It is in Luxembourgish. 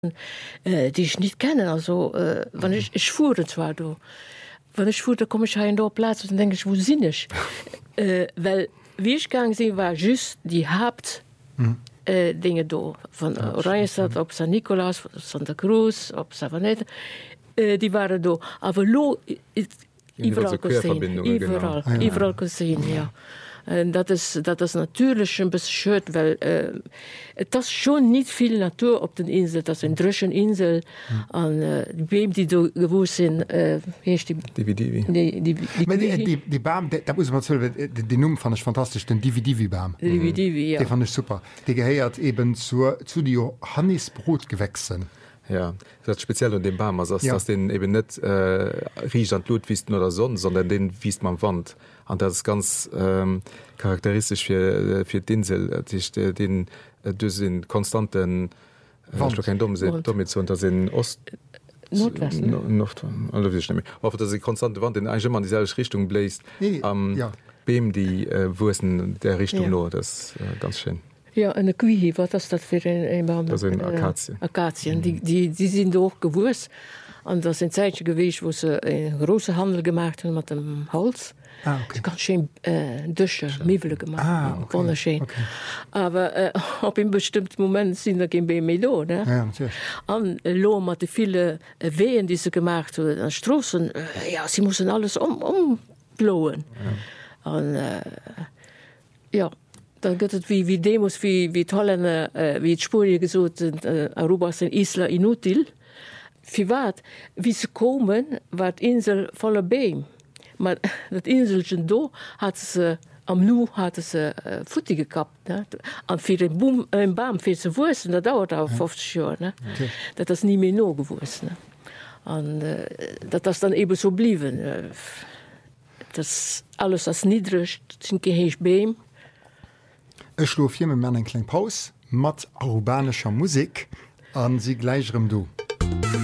die ich nicht kenne. Also, wenn ich fuhr zwar da. Wenn ich fuhr, da komme ich in der Platz und denke ich, wo sind ich? Weil, wie ich gegangen bin, war just die Hauptdinge da. Von Oranjestad, ob San Nikolaus, Santa Cruz, ob Savanette. Die waren da. Aber überall gesehen, ja. Dat is natuurlijk een beetje schut, weil het is schon niet veel natuur op de Insel. Dat is een druschen Insel. En die Beem die er gewoond zijn, heeft die Baum, dat muss man zeggen, die noem van is fantastisch, den Divi-Divi-Baum. Divi-Divi, ja. Die fand ich super. Die gehört eben zu die Johannisbrotgewächsen. Ja, das ist speziell an dem Baum, also dass den eben nicht riecht an Blutwisten oder so, sondern den wiest man Wand. Und das ist ganz charakteristisch für die Insel, den sind konstanten das sind Nordwesten. Aber dass die konstante Wand in immer in dieselbe Richtung bläst, Beem die Wursten der Richtung nur, das ist ganz schön. Ja, en Kuhi, wat is dat voor een Baum? Dat zijn Akazien. Akazien, die zijn ook gewoest. En dat is een tijdje geweest waar ze een grote handel gemaakt hebben met een hals. Ze kan geen dusje, mievelen gemaakt. Wunderschön. Maar op een bepaald moment zijn er geen bij meer door. En lo met de viele ween die ze gemaakt hebben, en strossen, ze moesten alles omblowen. En dan gaat het wie demos, wie het Holländer, wie het Spanje gezegd, Aruba is een isla inútil. Wie wat? Wie ze komen, was Insel voller Beem. Maar dat inseltje daar had ze, am nu hadden ze voeten gekapt. En voor een baam, voor ze worsten, dat dauert al 50 jaar. Dat is niet meer nog geworst. En dat is dan even zo blijven. Dat is alles als niedrig, het is een keer Beem. Ich schlug hier mit mir einen kleinen Pause mit arubanischer Musik an sie gleichem Du.